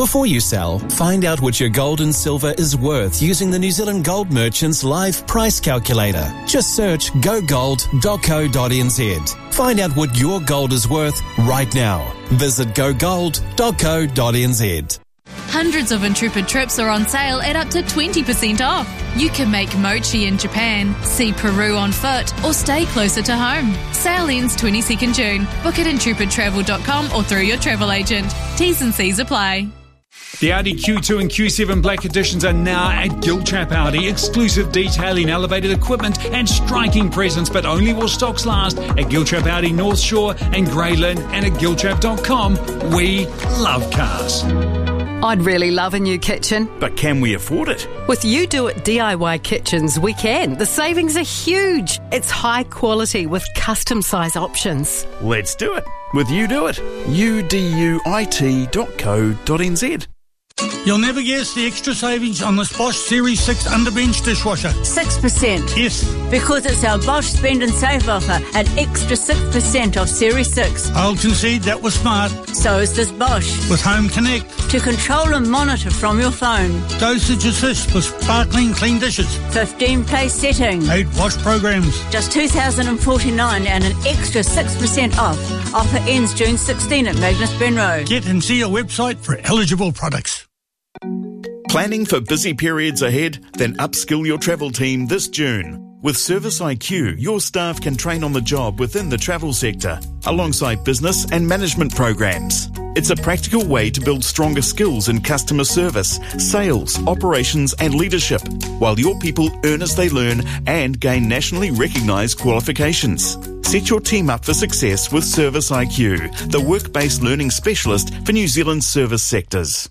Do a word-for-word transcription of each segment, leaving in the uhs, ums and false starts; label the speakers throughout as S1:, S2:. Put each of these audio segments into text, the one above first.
S1: Before you sell, find out what your gold and silver is worth using the New Zealand Gold Merchants live price calculator. Just search go gold dot co dot n z. Find out what your gold is worth right now. Visit go gold dot co dot n z.
S2: Hundreds of Intrepid trips are on sale at up to twenty percent off. You can make mochi in Japan, see Peru on foot, or stay closer to home. Sale ends twenty-second June. Book at intrepid travel dot com or through your travel agent. T's and C's apply.
S3: The Audi Q two and Q seven Black Editions are now at Giltrap Audi. Exclusive detailing, elevated equipment and striking presence, but only while stocks last at Giltrap Audi North Shore and Greyland and at giltrap dot com. We love cars.
S4: I'd really love a new kitchen.
S5: But can we afford it?
S4: With You Do It D I Y Kitchens, we can. The savings are huge. It's high quality with custom size options.
S5: Let's do it. With You Do It. U D U I T dot co dot n z.
S6: You'll never guess the extra savings on this Bosch Series six Underbench dishwasher.
S7: six percent.
S6: Yes.
S7: Because it's our Bosch Spend and Save offer, an extra six percent off Series six.
S6: I'll concede that was smart.
S7: So is this Bosch.
S6: With Home Connect.
S7: To control and monitor from your phone.
S6: Dosage assist with sparkling clean dishes.
S7: fifteen place setting.
S6: Eight wash programs.
S7: Just two thousand forty-nine and an extra six percent off. Offer ends June sixteenth at Magnus Benroe.
S6: Get and see our website for eligible products.
S5: Planning for busy periods ahead? Then upskill your travel team this June. With Service I Q, your staff can train on the job within the travel sector, alongside business and management programs. It's a practical way to build stronger skills in customer service, sales, operations and leadership, while your people earn as they learn and gain nationally recognised qualifications. Set your team up for success with Service I Q, the work-based learning specialist for New Zealand's service sectors.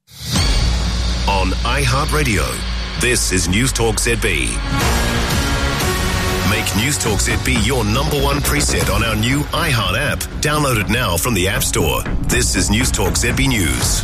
S8: On iHeartRadio, this is News Talk Z B. Make News Talk Z B your number one preset on our new iHeart app. Download it now from the App Store. This is News Talk Z B News.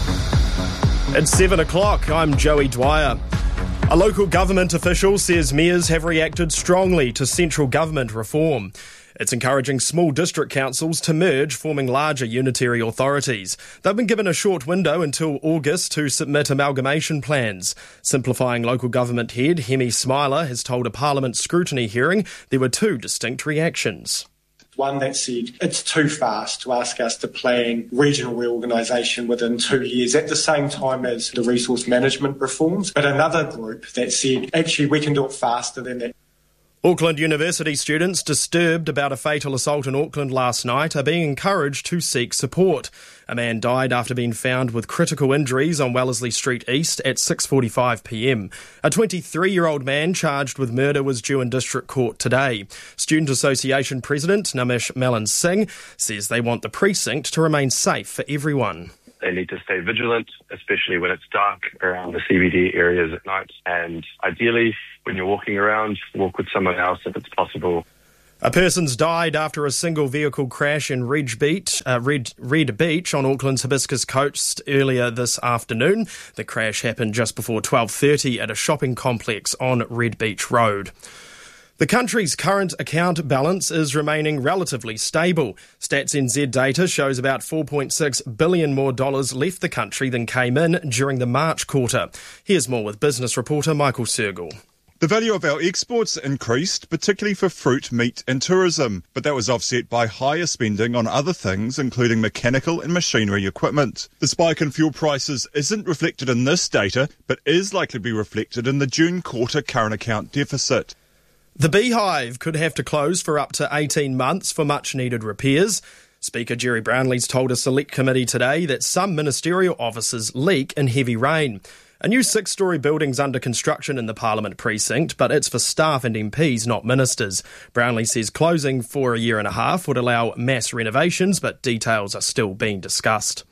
S9: It's seven o'clock. I'm Joey Dwyer. A local government official says mayors have reacted strongly to central government reform. It's encouraging small district councils to merge, forming larger unitary authorities. They've been given a short window until August to submit amalgamation plans. Simplifying local government head Hemi Smiler has told a Parliament scrutiny hearing there were two distinct reactions.
S10: One that said it's too fast to ask us to plan regional reorganisation within two years at the same time as the resource management reforms. But another group that said actually we can do it faster than that.
S9: Auckland University students disturbed about a fatal assault in Auckland last night are being encouraged to seek support. A man died after being found with critical injuries on Wellesley Street East at six forty-five p m. A twenty-three-year-old man charged with murder was due in District Court today. Student Association President Namish Malan Singh says they want the precinct to remain safe for everyone.
S11: They need to stay vigilant, especially when it's dark around the C B D areas at night. And ideally, when you're walking around, walk with someone else if it's possible.
S9: A person's died after a single vehicle crash in Red Beach, uh, Red, Red Beach on Auckland's Hibiscus Coast earlier this afternoon. The crash happened just before twelve thirty at a shopping complex on Red Beach Road. The country's current account balance is remaining relatively stable. Stats N Z data shows about four point six billion more dollars left the country than came in during the March quarter. Here's more with business reporter Michael Sergel.
S12: The value of our exports increased, particularly for fruit, meat and tourism, but that was offset by higher spending on other things, including mechanical and machinery equipment. The spike in fuel prices isn't reflected in this data, but is likely to be reflected in the June quarter current account deficit.
S9: The Beehive could have to close for up to eighteen months for much-needed repairs. Speaker Jerry Brownlee's told a select committee today that some ministerial offices leak in heavy rain. A new six-storey building's under construction in the Parliament precinct, but it's for staff and M Ps, not ministers. Brownlee says closing for a year and a half would allow mass renovations, but details are still being discussed.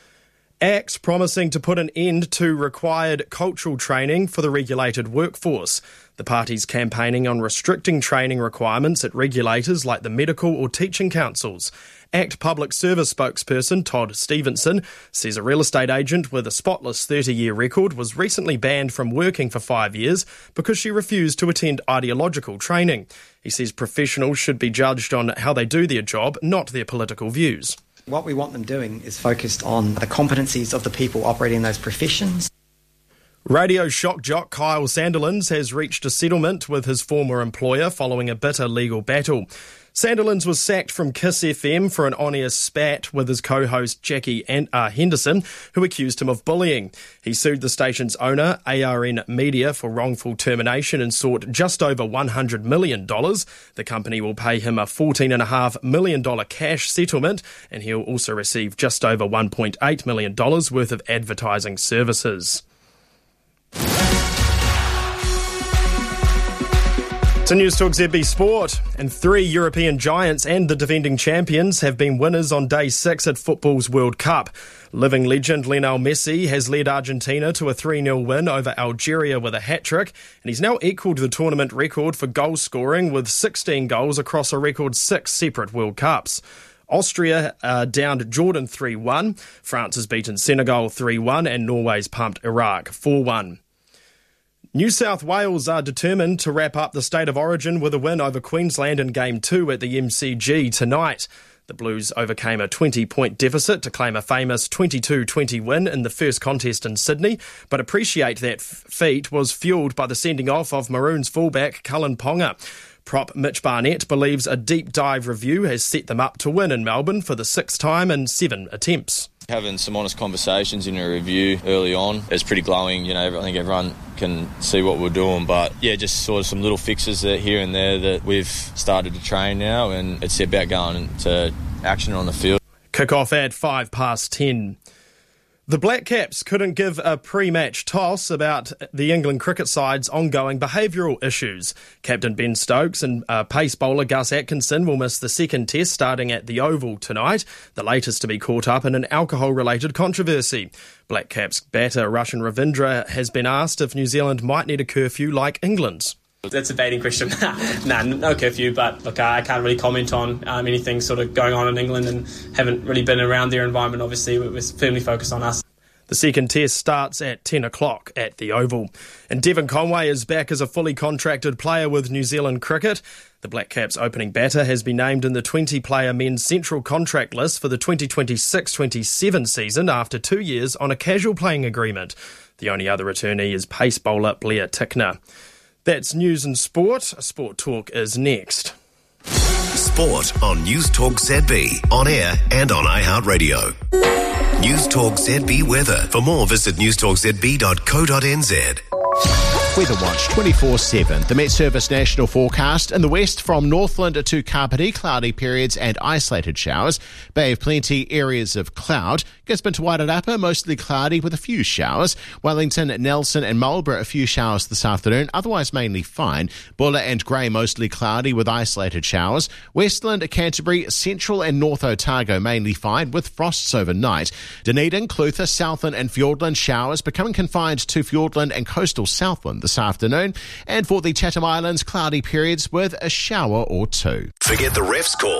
S9: Acts promising to put an end to required cultural training for the regulated workforce. The party's campaigning on restricting training requirements at regulators like the medical or teaching councils. ACT Public Service spokesperson Todd Stevenson says a real estate agent with a spotless thirty-year record was recently banned from working for five years because she refused to attend ideological training. He says professionals should be judged on how they do their job, not their political views.
S13: What we want them doing is focused on the competencies of the people operating those professions.
S9: Radio shock jock Kyle Sandilands has reached a settlement with his former employer following a bitter legal battle. Sandilands was sacked from Kiss F M for an on-air spat with his co-host Jackie uh, Henderson, who accused him of bullying. He sued the station's owner, A R N Media, for wrongful termination and sought just over one hundred million dollars. The company will pay him a fourteen point five million dollars cash settlement, and he'll also receive just over one point eight million dollars worth of advertising services. To News Talk Z B Sport, and three European giants and the defending champions have been winners on day six at football's World Cup. Living legend Lionel Messi has led Argentina to a three nil win over Algeria with a hat-trick, and he's now equalled the tournament record for goal scoring with sixteen goals across a record six separate World Cups. Austria uh, downed Jordan three one, France has beaten Senegal three one, and Norway's pumped Iraq four one. New South Wales are determined to wrap up the State of Origin with a win over Queensland in Game two at the M C G tonight. The Blues overcame a twenty-point deficit to claim a famous twenty-two twenty win in the first contest in Sydney, but appreciate that f- feat was fuelled by the sending off of Maroons fullback Cullen Ponga. Prop Mitch Barnett believes a deep dive review has set them up to win in Melbourne for the sixth time in seven attempts.
S14: Having some honest conversations in a review early on is pretty glowing. You know, I think everyone can see what we're doing, but yeah, just sort of some little fixes that here and there that we've started to train now, and it's about going into action on the field.
S9: Kick-off at five past ten. The Black Caps couldn't give a pre-match toss about the England cricket side's ongoing behavioural issues. Captain Ben Stokes and uh, pace bowler Gus Atkinson will miss the second test starting at the Oval tonight, the latest to be caught up in an alcohol-related controversy. Black Caps batter Rushan Ravindra has been asked if New Zealand might need a curfew like England's.
S15: That's a baiting question. nah, no curfew, but look, I can't really comment on um, anything sort of going on in England and haven't really been around their environment. Obviously, we're firmly focused on us.
S9: The second test starts at ten o'clock at the Oval. And Devon Conway is back as a fully contracted player with New Zealand Cricket. The Black Caps opening batter has been named in the twenty-player men's central contract list for the twenty twenty-six twenty-seven season after two years on a casual playing agreement. The only other returnee is pace bowler Blair Tickner. That's news and sport. Sport Talk is next.
S8: Sport on News Talk Z B, on air and on iHeartRadio. News Talk Z B weather. For more, visit news talk z b dot co dot n z.
S16: Weather Watch twenty-four seven. The Met Service national forecast in the west from Northland to Kapiti, cloudy periods and isolated showers. Bay of Plenty, areas of cloud. Gisborne to Wairarapa, mostly cloudy with a few showers. Wellington, Nelson and Marlborough, a few showers this afternoon, otherwise mainly fine. Bulla and Grey, mostly cloudy with isolated showers. Westland, Canterbury, Central and North Otago, mainly fine with frosts overnight. Dunedin, Clutha, Southland and Fiordland, showers becoming confined to Fiordland and coastal Southland this afternoon. And for the Chatham Islands, cloudy periods with a shower or two.
S8: Forget the ref's call.